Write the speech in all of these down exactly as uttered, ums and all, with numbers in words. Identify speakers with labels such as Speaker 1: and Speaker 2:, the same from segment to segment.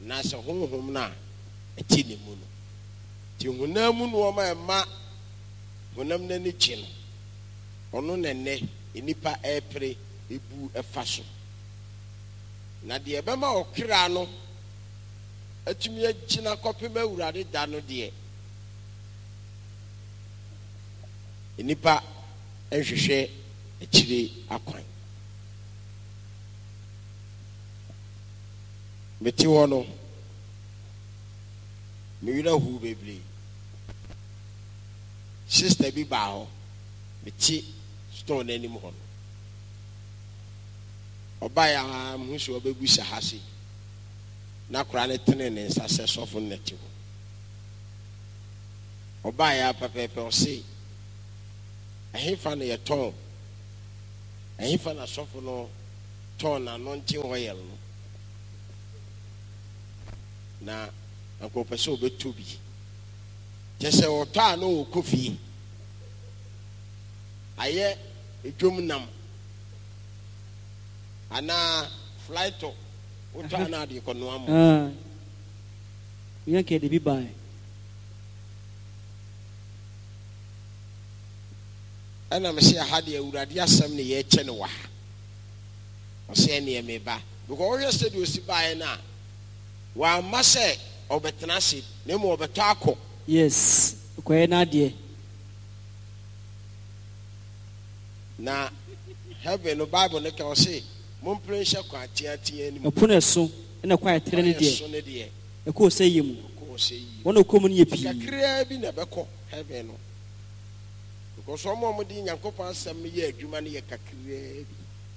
Speaker 1: na se honhom na eti ne mu no ti honam mu no ma ma honam na ne gye no ono nenne enipa epre ebu efa so na de ebema okra no atumi agina kopema urade da no de enipa ehwehwe ekire akwan meti wono me wira hu bebre sister bi ba ho meti store n'anim ho no oba ya mhuso obebu sahase na kura ne tene ne nsase sofo neti ho oba ya pepepe o se ehefa na ye ton ehefa na sofo no ton na no ntin oil no na akopese obetu bi jese ota na okofi aye edwom nam ana flighto ota na de kono am
Speaker 2: ah yanke de bi bai
Speaker 1: ana me se ha de awurade asem ne ye che ne wa o se ne me ba because we study osi bai na wa mase obetena se ne mo obeto akọ
Speaker 2: yes kwae na de
Speaker 1: na heaven no bible ne ka o se mon pressure kwa tiatia ni mo
Speaker 2: opuna so na kwae tere ne de
Speaker 1: so ne de
Speaker 2: e ko se yemu
Speaker 1: ko se yi
Speaker 2: wona ko mu ne pi
Speaker 1: kakra bi na beko heaven no because omo mo di nyankopon asem ye adwuma ne ye kakra bi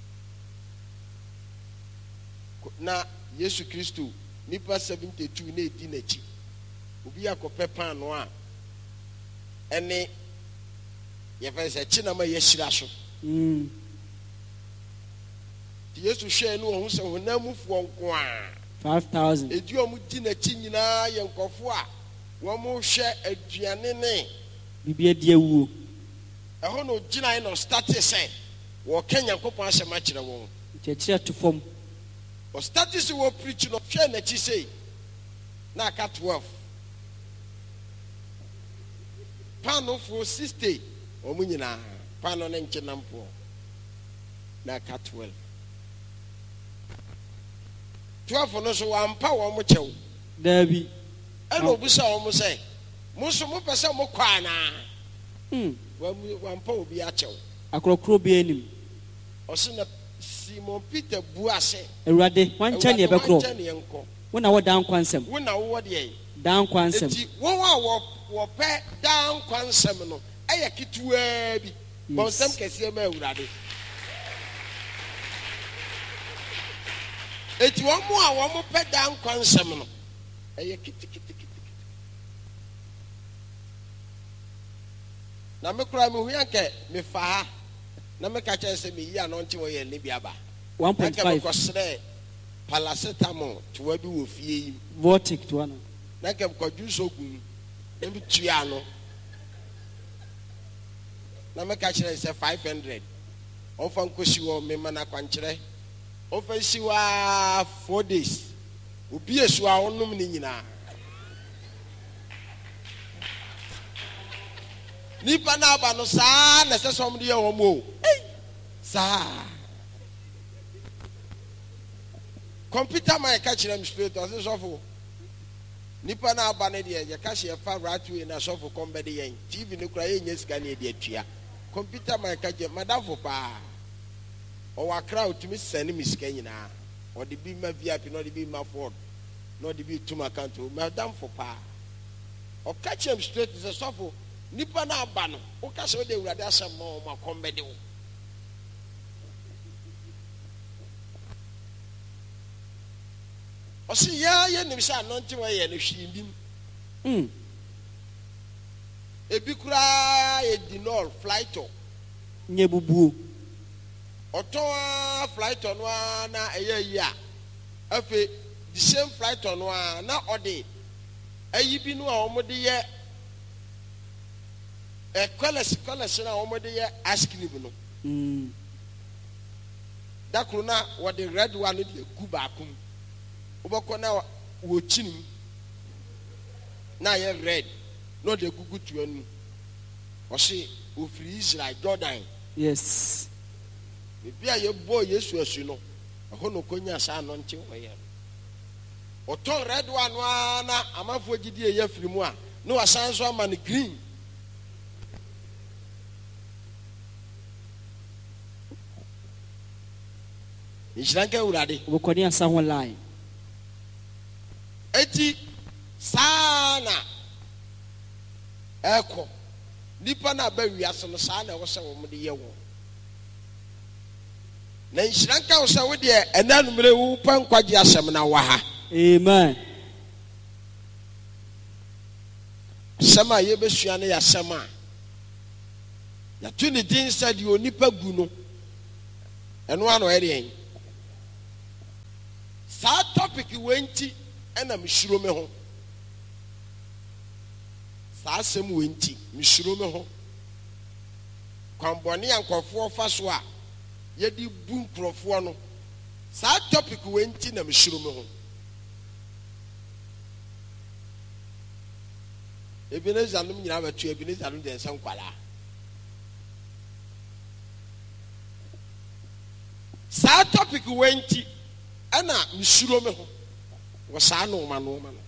Speaker 1: na Yesu Kristo nipa seventy-two na edi na chi obi akope pan no a ene ye fa se chi na ma ye shira so
Speaker 2: mm
Speaker 1: Yesu hwe no ho se honamufo nko a
Speaker 2: five thousand
Speaker 1: edi o mu di na chi nyina ye nkofo a wo mo hwe aduane ne
Speaker 2: bibia di awuo
Speaker 1: eho no gina no start say wo kenya nkopon asema kire wo
Speaker 2: chechira to form
Speaker 1: o start say wo preach no hwe na chi say na ka twelve pano for sixty o mu nyina pano ne nkenampo na ka twelve twelve no so wampa wo mo chew
Speaker 2: dabi
Speaker 1: e no busa wo mo say mo so mo pese mo kwa na
Speaker 2: hmm
Speaker 1: wampa obi a chew
Speaker 2: akrokro bi anim
Speaker 1: o se na Simon Peter buase
Speaker 2: ewrade wancha ne ebekro wona wo dan kwansem
Speaker 1: wona wo de
Speaker 2: dan kwansem
Speaker 1: enti wo wa wo pe dan kwansem no eye kituwa bi bonsem kese ma ewrade eti wo mo a wo mo pe dan kwansem no eye kitikiti na me kura me hu yanke me fa na me ka che se me yi anonti wo ye ne biaba
Speaker 2: one point five
Speaker 1: ko sre paracetamol to wa bi wo fie yi
Speaker 2: vortic to ana
Speaker 1: na ke ko juice ogun na bi tua no na me ka che se five hundred o fa nkosi wo me mana kwankere o fa si wa four days obi esu a onum ni nyina nipa na aba no saa na se som de ye wo mo saa computer man ka kire m straight o se sofo nipa na aba ne de ye ka she fa right way na sofo kombe de yen tv ne kura ye nya sika ne de atua computer man ka je madam fo pa o wa crowd to me send me sika nyina o de bi ma V I P no de bi ma Ford no de bi to my account madam fo pa o ka kire m straight se sofo nipa na aba no o ka se o de urade asem ma o ma kombe de wo o si ya ye nim sha anonti wa ye no hwindim
Speaker 2: mm
Speaker 1: ebi kura e dinol flighto
Speaker 2: nye bubuo
Speaker 1: oto flighto no na eye yi a afi the same flighto no na ode ayi bi no a omo de ye e kwales kwales na omo de ye ice cream no
Speaker 2: mm
Speaker 1: da kru na wo de red one de ku ba kum ubako na watching na ye red no de gugu to anu o se o free Israel Jordan
Speaker 2: yes
Speaker 1: bia ye boy Yesu asu no ho no konya sa no nche wo ye o ton red one na amafo gidi e ya firi mu a no wasan so ama no green Ishranke urade
Speaker 2: obokoni asa ho line
Speaker 1: eti sana eko nipa na ba wiase no sana wo se wo mo de ye wo na ishranka wo se wo de enanumre wo pa nkwaje asem na wa ha
Speaker 2: amen
Speaker 1: sama ye besua na ya sama ya tuni din said yo nipa gu no eno ano ere sa topic wenti ena mishiro me ho sa asem wenti mishiro me ho kwambone yankofo fa so a yedi bu nkrofo no sa topic wenti na mishiro me ho Ebeneza no nyina batu Ebeneza no de nsan kwala sa topic wenti ana mishiro me ho wo sa no ma no ma no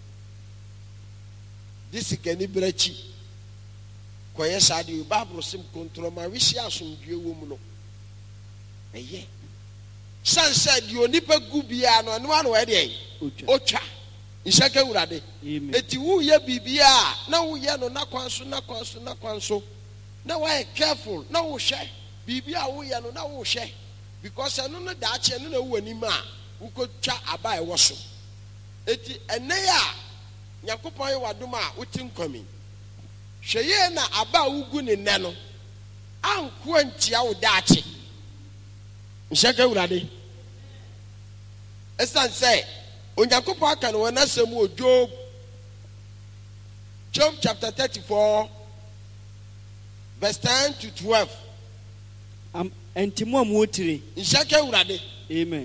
Speaker 1: this gani brachi koye sa de Bible sim control ma wishi asomdue wo mu no eye san said you nipa gu bia no no ano e de otwa ishaka urade eti wu ye bibia na wu ye no na kwanso na kwanso na kwanso na why careful na wo hwe bibia wu ye no na wo hwe because eno no da ache no na wu anima a wu ko twa aba e wo so eti ene ya yakopon ye wadom a wuti nkomi hwe ye na aba wugu ne ne no anko antia wo da ache ishaka urade esan say Onyankopon aka no wana sem o Job Job chapter thirty-four verse ten to twelve
Speaker 2: am entimu amuotire
Speaker 1: Ishaka urade
Speaker 2: amen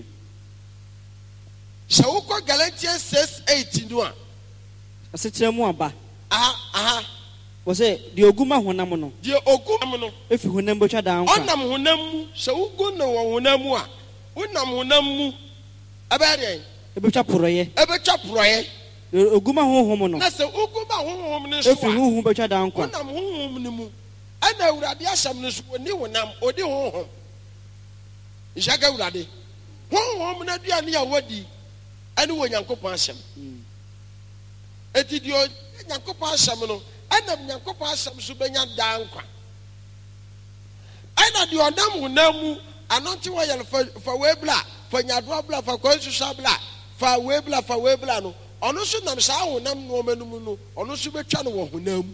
Speaker 1: Shawuko Galatians six eight no a
Speaker 2: asetire mu aba
Speaker 1: aha aha
Speaker 2: wo se de oguma honam no
Speaker 1: de ogum no
Speaker 2: efi honam betwa dan kwa
Speaker 1: onam honam mu shawugo no honam mu a onam honam mu abade
Speaker 2: ebetwa poroye
Speaker 1: ebetwa poroye
Speaker 2: oguma honhom no
Speaker 1: na se oguma honhom ne so
Speaker 2: efi honhom betwa dan kwa
Speaker 1: onam honhom ne mu ana awurade asam ne so oni honam odi honhom Ishaka urade honhom na duane ya wadi ani wo Nyankopon asam eti dio Nyankopon asam no ana Nyankopon asam so benya dan kwa ana dio nam honam mu anonti wo yel fa webla fa nyadro bla fa kwansu bla fa webla fa webla no ono so nam sa honam no manum no ono so betwa no wo honam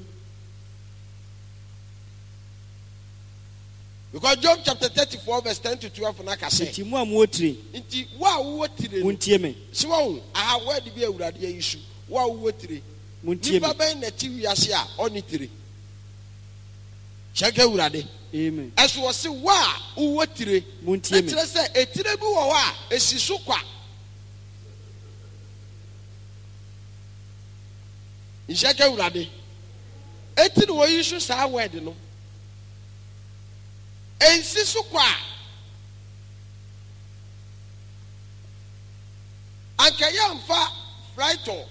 Speaker 1: because Job chapter thirty-four verse ten to twelve na ka say
Speaker 2: entimu amuotire
Speaker 1: nti wa wo tire
Speaker 2: muntie me
Speaker 1: si wo aha word bi awurade yisu wa wo tire
Speaker 2: muntie me
Speaker 1: nipa ben na ti wiase a oni tire Shaka urade
Speaker 2: amen
Speaker 1: eso wo se wa wo tire
Speaker 2: muntie me
Speaker 1: tire say etire bi wo wa esi so kwa Ishaka urade etire wo yisu sa word no ensi so kwa ankaya mfa flighto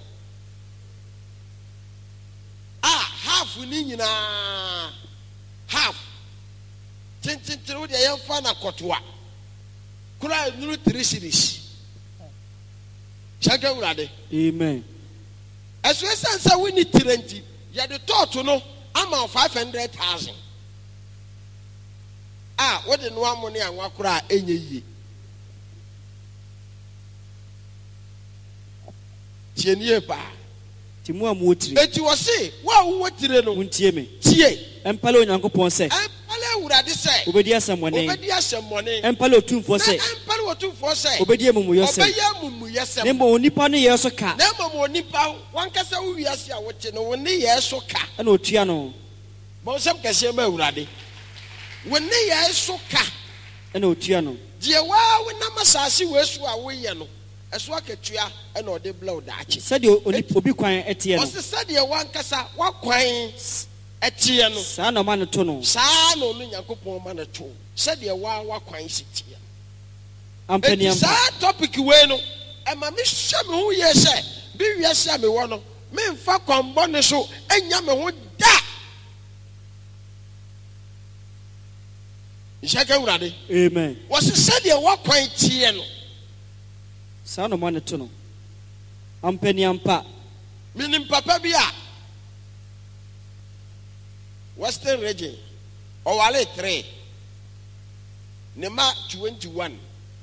Speaker 1: ah half ni nyina half tintintin wo de yemfa na kotoa kura nuru three series Shaka urade
Speaker 2: amen
Speaker 1: eso esansa wini tirenti ya de toto no ama five hundred thousand ah what the no amone anwa kura enye yie tienie ba
Speaker 2: timu amuotire
Speaker 1: eti wo se wa wo tire no
Speaker 2: muntie me
Speaker 1: tie
Speaker 2: empale Onyankopon se
Speaker 1: empale awurade se
Speaker 2: obedi asemone
Speaker 1: obedi asemone
Speaker 2: empale otumfo se
Speaker 1: empale otumfo se
Speaker 2: obedi amumuyo se
Speaker 1: obedi amumuyo se
Speaker 2: nembo onipa no ye so ka
Speaker 1: nembo onipa wankasa wo wiase a wote no woni ye so ka
Speaker 2: ana otua no
Speaker 1: bo sem kase ma awurade woni ye so ka
Speaker 2: ana otua no
Speaker 1: die wa wo na masase wesu a wo ye no ɛso akatua ɛna ɔde blow daakye
Speaker 2: sɛdeɛ obi kwan ɛteɛ no
Speaker 1: ɔse sɛdeɛ wankasa wakwan ɛteɛ no
Speaker 2: saa na ɔma no to no
Speaker 1: saa na ɔno Nyankopɔn ma no to sɛdeɛ wa wakwan si teɛ
Speaker 2: ampaniampa
Speaker 1: saa topic wei no ɛma me hyɛ me ho yɛ sɛ bi wiase a mewɔ no memfa kwanbɔ ne so ɛnya me ho da nhyɛ ka Awurade
Speaker 2: amen
Speaker 1: wɔse sɛdeɛ wakwan teɛ no
Speaker 2: saa na ɔma no to no ampaniampa
Speaker 1: menim papa bi a Western region ɔwale three ne ma twenty-one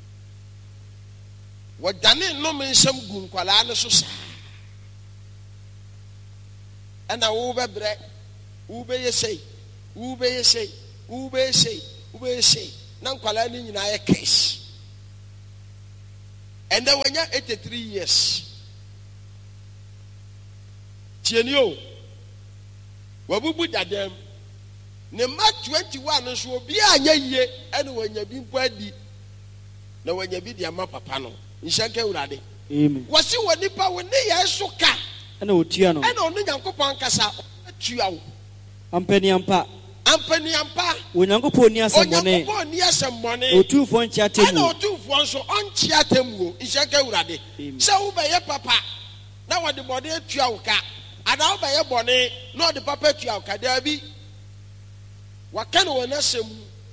Speaker 1: wɔdane nnome nsɛm gu nkwalaa no so saa ɛna wobɛbrɛ wobɛyɛ sei wobɛyɛ sei wobɛyɛ sei wobɛyɛ sei na nkwalaa no nyinaa yɛ case ɛnɛ wɔnya eighty-three years tieni o wabubu dadam ne ma twenty-one nso obi anya yie ɛna wɔnya bi mpo adi na wɔnya bi di ama papa no nhyɛ nka Awurade
Speaker 2: amen
Speaker 1: wɔsi wɔ nipa wɔ ne yɛ so ka
Speaker 2: ɛna otua no
Speaker 1: ɛna ɔno Nyankopɔn kasa atua wo
Speaker 2: ampaniampa
Speaker 1: ampaniampa
Speaker 2: Onyankopɔn ni asɛmmɔne
Speaker 1: Onyankopɔn ni asɛmmɔne
Speaker 2: otumfoɔ nkyɛ atemmu
Speaker 1: ɛna otumfoɔ nso ɔnkyɛ atemmu nhyɛ nka Awurade sɛ wobɛyɛ papa na wɔde bɔne atua wo ka ana wobɛyɛ bɔne na ɔde papa atua wo ka daabi waka no wɔn asɛm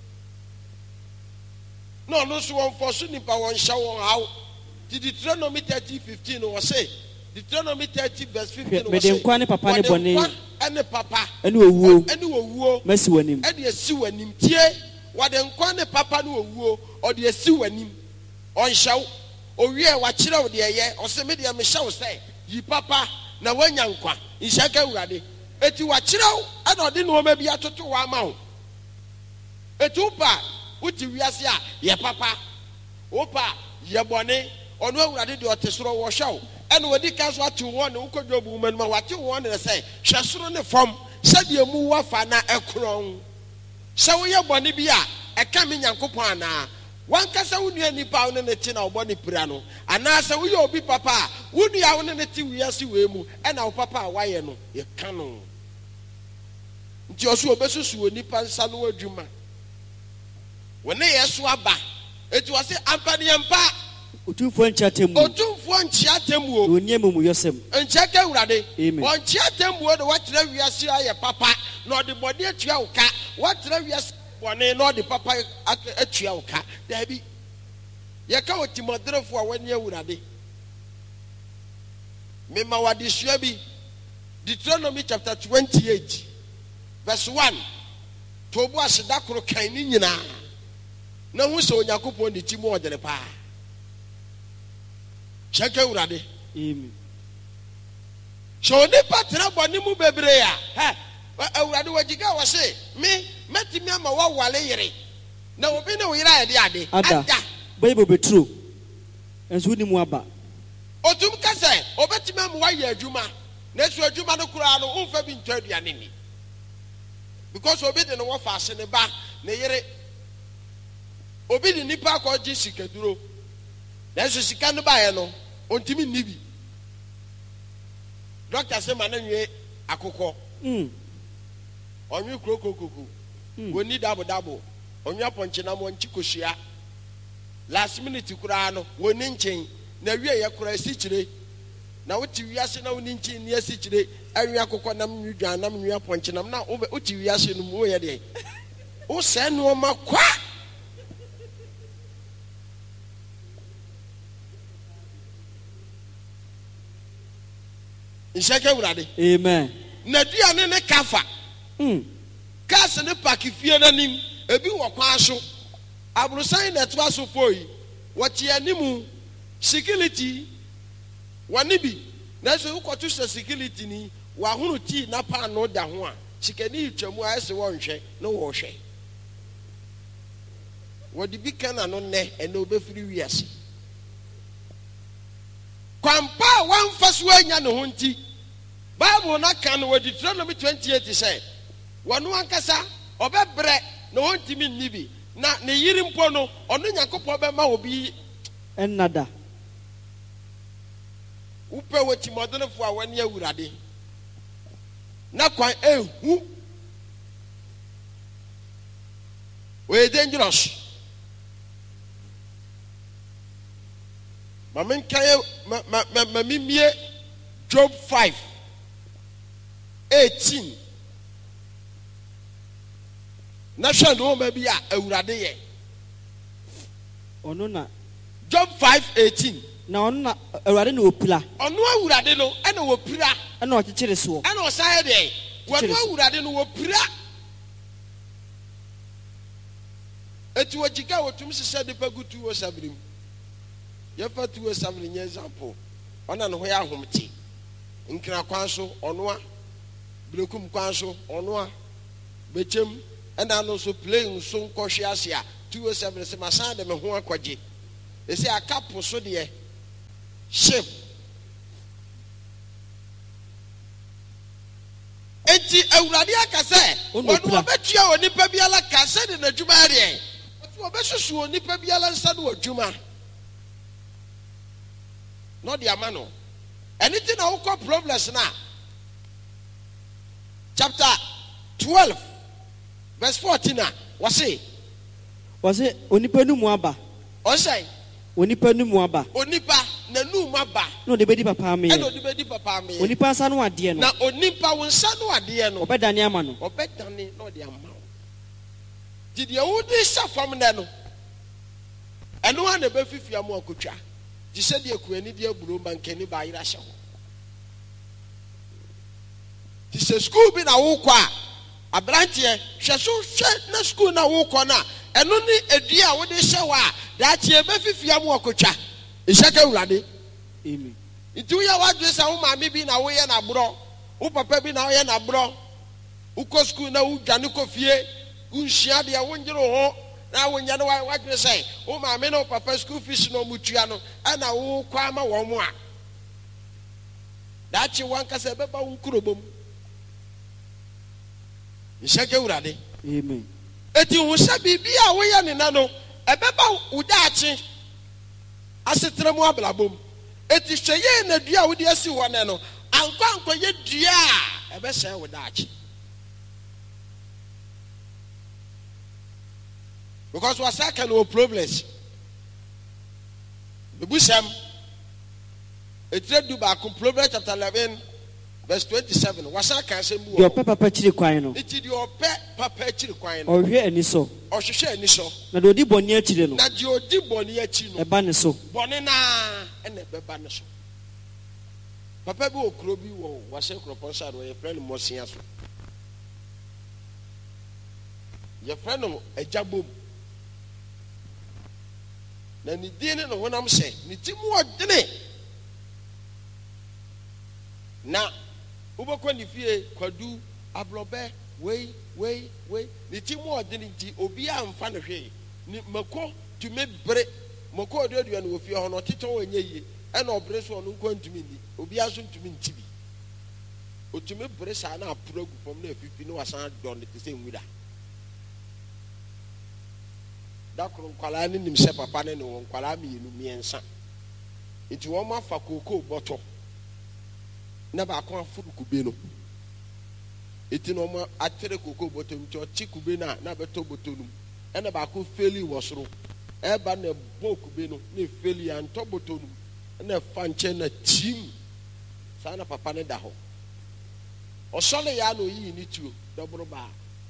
Speaker 1: na ɔno nso wɔmfɔ so nipa wɔnhyɛ wɔn haw ti Deuteronomy thirty fifteen wɔ se Deuteronomy thirty verse fifteen wɔ se
Speaker 2: mede nkwa ne papa ne bɔne
Speaker 1: ɛne papa
Speaker 2: ɛne owuo
Speaker 1: ɛne owuo
Speaker 2: masi w'anim
Speaker 1: ɛde asi w'anim tie wɔde nkwa ne papa ne owuo ɔde asi w'anim ɔnhyɛ wo owie wakyerɛ wo deɛ yɛ ɔse me deɛ mehyɛ wo sɛ yi papa na woanya nkwa nhyɛ ka Awurade eti wakyerɛ wo ɛna ɔde nneɛma bi atoto wo ama wo eti wopa wote wiase a yɛ papa wopa yɛ bɔne ɔno Awurade deɛ ɔte soro wɔhwɛ wo ɛna wɔdi ka so ate wɔn ne wokɔ dwobu mu no wate wɔn ne sɛ hwɛ soro ne fam sɛdeɛ mu wafa na ɛkorɔn sɛ woyɛ bɔne bi a ɛka me Nyankopɔn anaa wankasa wo nua nipa wo ne ne te na ɔbɔ ne pira no anaasɛ woyɛ obi papa a wo nua wo ne ne te wiase wei mu ɛna wo papa a wayɛ no yɛka no nti ɔso obesusu wɔ nipa nsa no adwuma wɔne yɛ so aba eti wɔ se ampaniampa
Speaker 2: otumfoɔ nkyɛ atemmu
Speaker 1: otumfoɔ nkyɛ atemmu o
Speaker 2: onyɛ mumuyɔsɛm
Speaker 1: nkyɛ ka Awurade
Speaker 2: amen
Speaker 1: ɔnkyɛ atemmu o de wɔkyerɛ wiase ayɛ papa na ɔde bɔne atua wo ka wɔkyerɛ wiase bɔne na ɔde papa atua wo ka daabi yɛka wɔ timɔderefo a wɔne Awurade mema wɔde sua bi Deuteronomy chapter twenty-eight verse one to obu aseda koro kan ne nyinaa na hu sɛ Onyankopɔn ne ti mu ɔdene paa hyɛ ka Awurade
Speaker 2: amen
Speaker 1: sɛ onipa tena bɔne mu bebree a hɛ Awurade wɔgyiga wɔ se me mɛtumi ama wɔwale yere na obi ne wo yere a yɛde ade
Speaker 2: ada bɛyɛ bobeturo ɛnso woni mu aba
Speaker 1: otum ka sɛ obɛtumi ama wɔayɛ adwuma na esu adwuma no koraa no womfa bi ntɔ aduane ni because obi de no wɔfa ase ne ba ne yere obi de nipa akɔgye sikaduro na nso sika no baeɛ no ontimi nni bi doctor sɛ ma no nwie akokɔ ɔnwe kurokokoko wɔni dabo-dabo ɔnwe apɔnkyenam ɔnkyi kosua last minute koraa no wɔni nkyɛn na wie yɛ koraa si kyire na wote wiase na woni nkyɛn ni asi kyire anwe akokɔ nam nwe dwan nam nwe apɔnkyenam na wote wiase no mu woyɛ deɛ wo sɛ nneɔma kwa nhyɛ ka Awurade
Speaker 2: amen
Speaker 1: na duane ne kafa gas ne paki fie n'anim ebi wɔ kwan so aborosan na ɛtoa so foyi wɔte animu security wɔne bi na so wokɔto sɛ security ni wɔahono tii na paano da ho a sikani twamu a ɛsɛ wɔnhwɛ na wɔhwɛ wɔde bi ka na no nnɛ ɛna obɛfiri wiase kwampa a wɔmfa so anya ne ho nti Bible na ka no wɔ Deuteronomy twenty-eight sɛ wɔno ankasa ɔbɛbrɛ na wɔntimi nni bi na ne yiri mpo no ɔno Nyankopɔn bɛma obi
Speaker 2: ɛnnada
Speaker 1: Upe wati modern for one year urade. Na quite a who we're dangerous. Mamin kaya mamimie Job five eighteen. Nation no maybe a urade ye.
Speaker 2: Onuna.
Speaker 1: Job five eighteen.
Speaker 2: Na onuna urade no opila.
Speaker 1: Onu urade no ena opira.
Speaker 2: Ena okikire so.
Speaker 1: Ena osaye de. Wanu urade no opira. Eti wajika wotum sise de pagutu wo sabrim. Ye fa two oh seven nye example. Ona no ho ya ahomte. Nkira kwan so onoa. Blekum kwan so onoa. Bechem ena no so playing so nkohwe ase a two oh seven se masan de me ho akwaje. They say a couple so de ship. Enti awurade akase onu obetua onipa biala kase de nadwuma are. Otu obesusu onipa biala nsa do adwuma. Not the amano. Anything I will call problems now. Chapter twelve, verse fourteen. What's it?
Speaker 2: Was it onipa nu mu aba?
Speaker 1: O say
Speaker 2: onipa nu mu aba.
Speaker 1: Onipa na nu mu aba.
Speaker 2: No de bedi papa me.
Speaker 1: E no de bedi papa me.
Speaker 2: Onipa nsa no ade no.
Speaker 1: Na onipa won nsa no ade no.
Speaker 2: Obedane ama no.
Speaker 1: Obedane no de ama. Did you wudi safam na no? Eno ha na be fifia mu akotwa. Ji se de akuani de aburo bankani ba yira hye ho. Ti se school bi na wo kwa abrante hwe so hwe na school na wo kwa na eno ni edua a wo de hye wa da tie be fifia mu akotwa. Ishaka urade.
Speaker 2: Amen.
Speaker 1: Itu ya wadwe sa wo maame bi na wo ye na bro. Wo papa bi na wo ye na bro. Wo ko school na wo dwane ko fie. Wo nhia de wo njiro ho. Na wo nya no wadwe say wo maame na wo papa school fees no mutua no ana wo kwa ma wo mo a. Da chi wan ka se be ba wo nkurobom. Ishaka urade.
Speaker 2: Amen.
Speaker 1: Eti wo sha bibia wo ye ne na no ebeba wo daachi asetremu ablabom eti hweye na dua wo de asi wo ne no anko anko ye dua a ebe hye wo daachi because was aka no problems bebusam etredu ba ko Proverbs chapter eleven verse twenty-seven was aka sembu
Speaker 2: yo papa chiri kwan no
Speaker 1: eti de ope papa chiri kwan no
Speaker 2: ohwe ani so
Speaker 1: ohwehwe ani so
Speaker 2: na de odi boni achire no
Speaker 1: na de odi boni achi no
Speaker 2: eba ne so
Speaker 1: boni na ene beba ne so papa bi okro bi wo wase kropon sa do ye friend mo sia so ye friend no ajabom na ni dine no honam se ni timu odene na uboko ni fie kwadu ablobe wei wei wei ni timu odene nti obi amfa no hwe ni mako tumi bre mako oduadua no ofie ho no tete wo nya yie e na obre so no nko ntumi ni obi aso ntumi ntibi otumi bre sa na aprogu pom na afifi no wasan don te se nwura da kro nkwala ni nim se papa ne no nkwala mi yenu miensa nti wo ma fa koko boto na ba ko afuru kube no eti no ma atere koko boto nti o chi kube na na beto boto num e na ba ko feli wo soro e ba na bo kube no na feli an to boto num na fa nche na tim sana papa ne da ho o sole ya no yi ni tuo dobro ba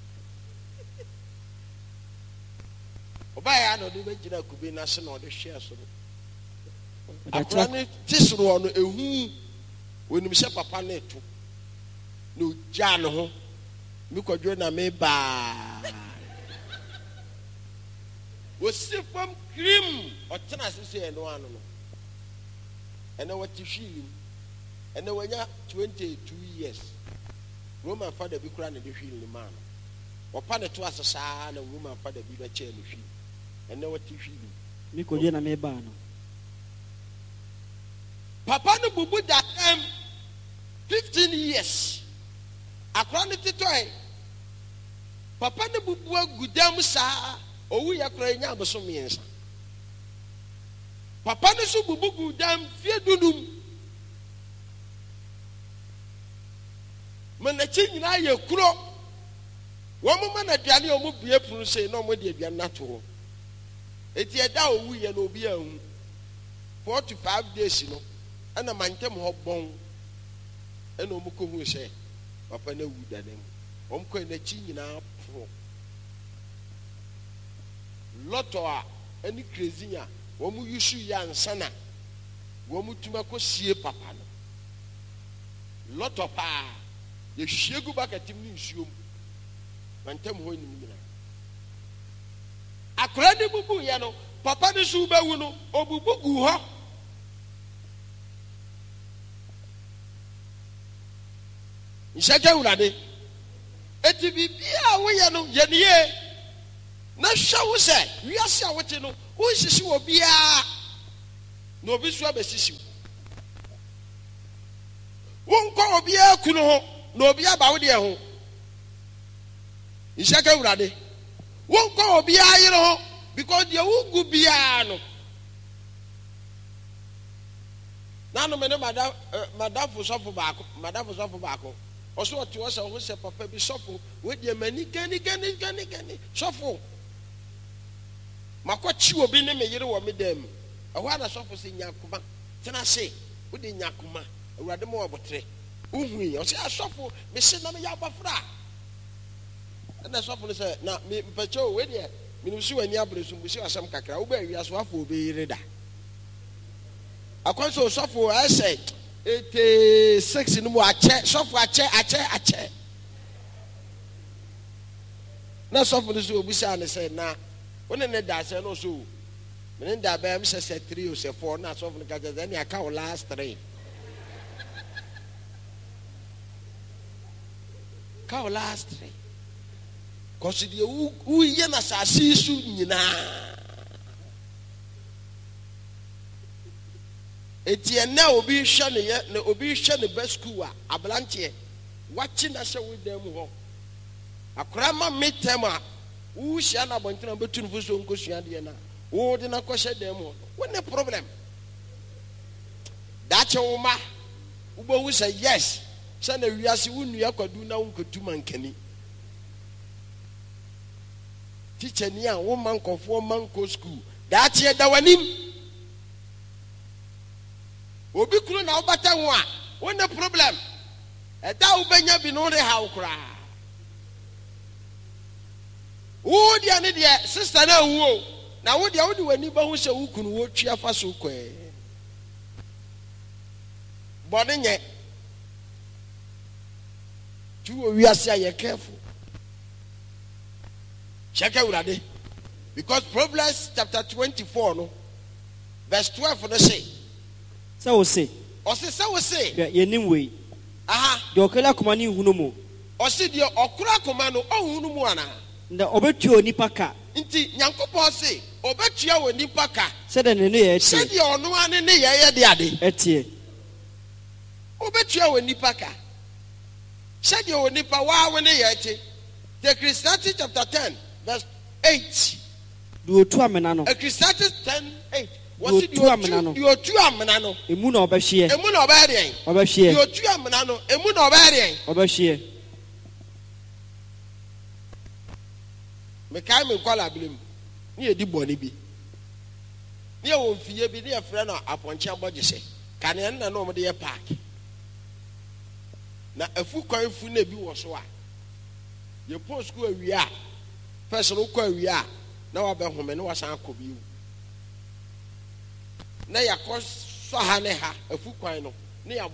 Speaker 1: oba ya no de be jira kube na se na o de hwe so akra ne tisoro no ehu wonim se papa na eto no ja no ho mi kwadwo na me ba wo sifam cream o tena sese eno ano no ena wati hwilim ena wanya twenty-two years Roman father bi kura na de hwilim man opa ne to asesa na Roman father bi be che no hwi ena wati hwilim
Speaker 2: mi kwadwo na me ba no
Speaker 1: papa no bubu da em fifteen years akra ne tetoy papa no bubu agudam sa owu yakra nya abeso miensa papa no so bubu gudam fie dunum manachi nyina ye kuro wo mo mana aduane o mo bie punu sei na o mo de aduane na to ho eti eda owu ye na obi ahu four to five days no ana mantem ho bon ana o mo ko hu sei papa na wu da dem o mo ko na chi nyina pro loto a ani crazy nya wo mo yusu ya ansana wo mo tuma ko sie papa no loto pa ye hwiegu bakatim ni nsuom mantem ho ni nyina akora de bubu ye no papa de su bawu no obubu gu ho nshaka urade eti bibia wo ye no ye ne na hwawo se wiase a wote no wo hihisi wo bia na obi so abesisi wo nko obi akunu ho na obi aba wo de ho nshaka urade wo nko obi ayire ho because the ugu bia no nanu me ne madam madam fo sofo baako madam fo sofo baako oso oti wo se ho se papa bi sofo we de mani gani gani gani gani sofo makwachi obi ne me yire wo me dem ehwa na sofo se nyakuma tena se wo de nyakuma awurade mo obotre uhui o se asofo me se na me ya bafra na sofo ne se na me mpacho we de me nsu wani abresu mbusi asam kakra wo ba wi aso afo obi yire da akwanso sofo I say eighty-six no mo ache sofo ache ache ache na sofo ne so obusa ne say na wona ne da say no so me ne da ba me say three or say four na sofo ne gaja then aka o last three ka o last three cause the u ye na sa sisu nyina eti na obi hwe ne ye na obi hwe ne best school a ablante wachi na hwe wo dem ho akora ma metem a wo hia na bontina betunu fo so nkosua de na wo de na kohye dem ho what the problem that wo ma wo bo wo say yes say na wiase wo nua kwadu na wo nkotu mankani teacher ni a wo man kofo man ko school that ye da wanim obi kunu na obata ho a what the problem eda ubenya bi no re ha ukra wo dia ne dia sister na wu na wo dia wo di wani ba hu se wo kunu wo twa fa so kwe body nye tu o wi ase aye careful check urade because Proverbs chapter twenty-four no verse twelve no say
Speaker 2: so say
Speaker 1: o say so say
Speaker 2: ye nim we
Speaker 1: aha
Speaker 2: de okela koma ni hunu mu
Speaker 1: o say de okura koma no ohunu mu ana
Speaker 2: nda obetuo nipa ka
Speaker 1: nti nyankopɔ say obetua wo nipa ka
Speaker 2: se de ne ne ye
Speaker 1: se
Speaker 2: tie
Speaker 1: de ono ane ne ye ye de ade
Speaker 2: etie
Speaker 1: obetua wo nipa ka se de wo nipa wa wo ne ye tie the Christianity chapter ten verse eight
Speaker 2: do otu amena no
Speaker 1: Ecclesiastes ten eight
Speaker 2: Do
Speaker 1: was it
Speaker 2: otu amena no.
Speaker 1: the otu amena no
Speaker 2: emu na obehye
Speaker 1: emu na obere
Speaker 2: obehye
Speaker 1: the otu amena no emu na obere
Speaker 2: obehye
Speaker 1: me kai me kwala blem ni edi boni bi ni e won fiye bi ni e frɛ no aponche abogese kane na na o de ye park na afu kwan fu na bi wo so a ye post school awia person ko awia na wa be home na wa san akobi na yakɔ so ha ne ha afu kwan no ne ya